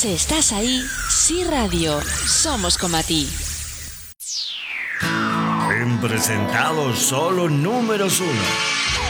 Si estás ahí, Sí Radio, somos como a ti. En presentados solo números 1.